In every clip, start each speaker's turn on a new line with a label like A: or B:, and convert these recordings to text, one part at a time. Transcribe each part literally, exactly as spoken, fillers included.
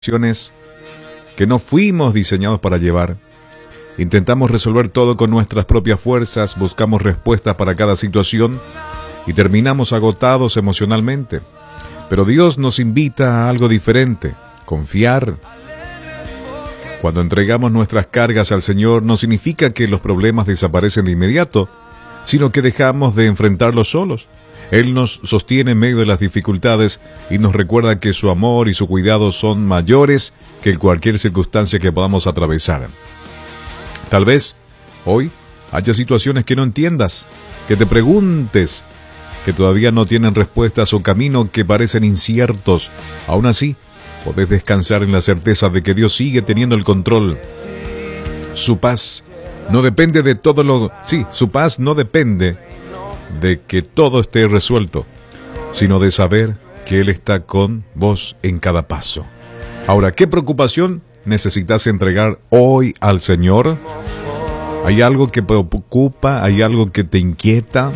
A: situaciones que no fuimos diseñados para llevar. Intentamos resolver todo con nuestras propias fuerzas, buscamos respuestas para cada situación y terminamos agotados emocionalmente. Pero Dios nos invita a algo diferente: confiar. Cuando entregamos nuestras cargas al Señor, no significa que los problemas desaparecen de inmediato, sino que dejamos de enfrentarlos solos. Él nos sostiene en medio de las dificultades y nos recuerda que su amor y su cuidado son mayores que cualquier circunstancia que podamos atravesar. Tal vez hoy haya situaciones que no entiendas, que te preguntes, que todavía no tienen respuestas o caminos que parecen inciertos. Aún así, podés descansar en la certeza de que Dios sigue teniendo el control. Su paz no depende de todo lo... Sí, su paz no depende de que todo esté resuelto, sino de saber que Él está con vos en cada paso. Ahora, ¿qué preocupación necesitas entregar hoy al Señor? ¿Hay algo que te preocupa? ¿Hay algo que te inquieta?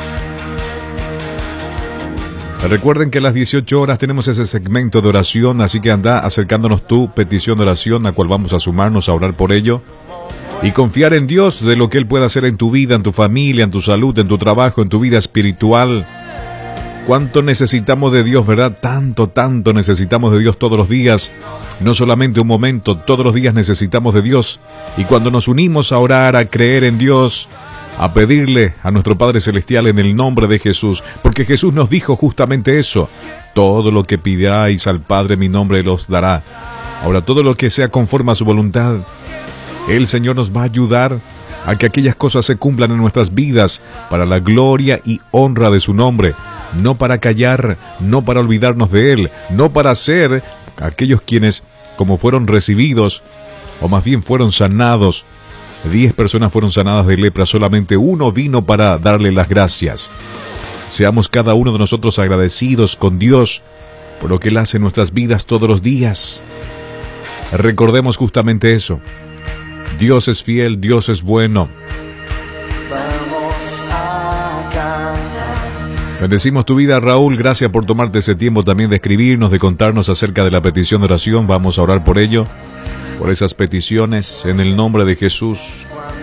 A: Recuerden que a las dieciocho horas tenemos ese segmento de oración, así que anda acercándonos tu petición de oración, a cual vamos a sumarnos a orar por ello. Y confiar en Dios de lo que Él puede hacer en tu vida, en tu familia, en tu salud, en tu trabajo, en tu vida espiritual. ¿Cuánto necesitamos de Dios, verdad? Tanto, tanto necesitamos de Dios todos los días. No solamente un momento, todos los días necesitamos de Dios. Y cuando nos unimos a orar, a creer en Dios, a pedirle a nuestro Padre Celestial en el nombre de Jesús, porque Jesús nos dijo justamente eso: todo lo que pidáis al Padre en mi nombre los dará. Ahora, todo lo que sea conforme a su voluntad, el Señor nos va a ayudar a que aquellas cosas se cumplan en nuestras vidas para la gloria y honra de su nombre. No para callar, no para olvidarnos de Él, no para ser aquellos quienes, como fueron recibidos, o más bien fueron sanados. Diez personas fueron sanadas de lepra, solamente uno vino para darle las gracias. Seamos cada uno de nosotros agradecidos con Dios por lo que Él hace en nuestras vidas todos los días. Recordemos justamente eso. Dios es fiel, Dios es bueno. Bendecimos tu vida, Raúl. Gracias por tomarte ese tiempo también de escribirnos, de contarnos acerca de la petición de oración. Vamos a orar por ello, por esas peticiones, en el nombre de Jesús.